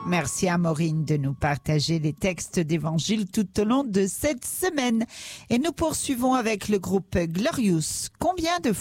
Merci à Maureen de nous partager les textes d'évangile tout au long de cette semaine. Et nous poursuivons avec le groupe Glorious. Combien de fois ?